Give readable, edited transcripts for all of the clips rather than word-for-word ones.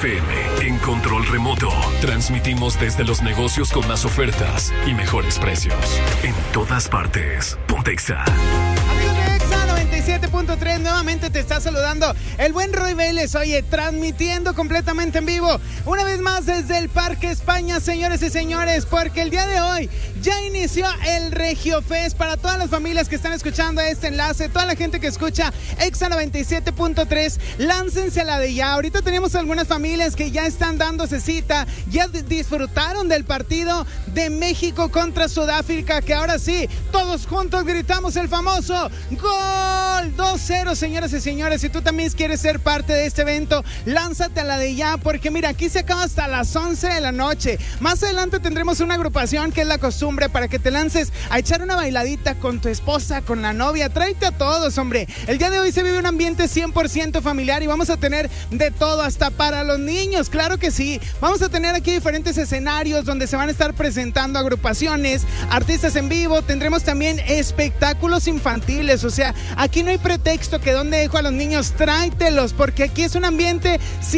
FM, en control remoto. Transmitimos desde los negocios con más ofertas y mejores precios. En todas partes. Pontexa. Amigos de Exa 97.3, nuevamente te está saludando el buen Roy Vélez. Oye, transmitiendo completamente en vivo, una vez más desde el Parque España, señores y señores, porque el día de hoy ya inició el Regio Fest. Para todas las familias que están escuchando este enlace, toda la gente que escucha Exa 97.3, láncense a la de ya. Ahorita tenemos algunas familias que ya están dándose cita, ya disfrutaron del partido de México contra Sudáfrica, que ahora sí, todos juntos gritamos el famoso ¡Gol! 2-0, señoras y señores. Si tú también quieres ser parte de este evento, lánzate a la de ya, porque mira, aquí se acaba hasta las 11 de la noche. Más adelante tendremos una agrupación que es la costumbre para que te lances a echar una bailadita con tu esposa, con la novia. Tráete a todos, hombre. El día de hoy se vive un ambiente 100% familiar y vamos a tener de todo, hasta para los niños, claro que sí. Vamos a tener aquí diferentes escenarios donde se van a estar presentando agrupaciones, artistas en vivo. Tendremos también espectáculos infantiles, o sea, aquí no hay pretexto que donde dejo a los niños, tráetelos, porque aquí es un ambiente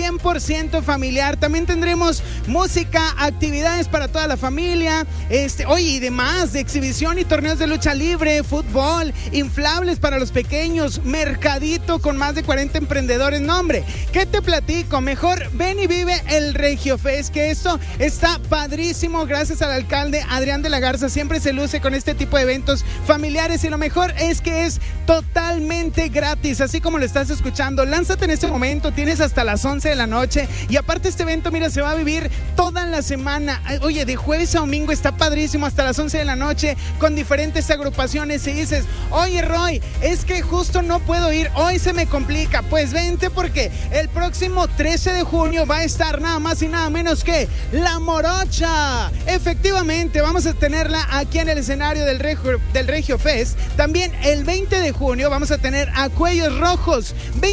100% familiar. También tendremos música, actividades para toda la familia, oye, y demás, de exhibición y torneos de lucha libre, fútbol, inflables para los pequeños, mercadito con más de 40 emprendedores. No, hombre, ¿qué te platico? Mejor ven y vive el Regio Fest, que esto está padrísimo. Gracias al alcalde Adrián de la Garza, siempre se luce con este tipo de eventos familiares, y lo mejor es que es totalmente gratis, así como lo estás escuchando. Lánzate en este momento, tienes hasta las 11 de la noche, y aparte este evento, mira, se va a vivir toda la semana. Oye, de jueves a domingo está padrísimo, hasta las 11 de la noche, con diferentes agrupaciones. Y dices, oye Roy, es que justo no puedo ir, hoy se me complica. Pues vente, porque el próximo 13 de junio va a estar nada más y nada menos que La Morocha. Efectivamente, vamos a tenerla aquí en el escenario del Regio Fest. También el 20 de junio vamos a tener a Cuellos Rojos.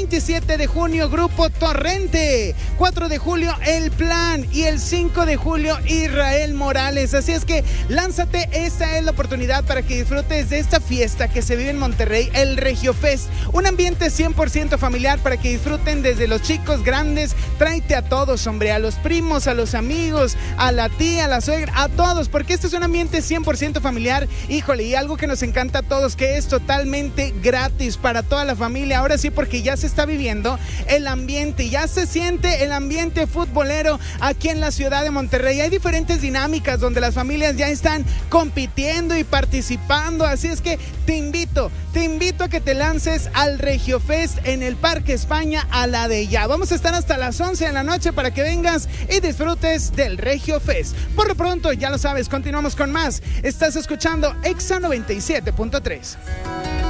27 de junio, Grupo Torrente. 4 de julio, El Plan. Y el 5 de julio, Israel Morales. Así es que lánzate, esta es la oportunidad para que disfrutes de esta fiesta que se vive en Monterrey, el Regio Fest. Un ambiente 100% familiar para que disfruten desde los chicos grandes. Tráete a todos, hombre, a los primos, a los amigos, a la tía, a la suegra, a todos, porque este es un ambiente 100% familiar. Híjole, y algo que nos encanta a todos, que es totalmente gratis para toda la familia. Ahora sí, porque ya se está viviendo el ambiente, ya se siente el ambiente futbolero aquí en la ciudad de Monterrey. Hay diferentes dinámicas donde las familias ya están compitiendo y participando, así es que te invito a que te lances al Regio Fest en el Parque España a la de ya. Vamos a estar hasta las 11 de la noche para que vengas y disfrutes del Regio Fest. Por lo pronto, ya lo sabes, continuamos con más. Estás escuchando Exa 97.3.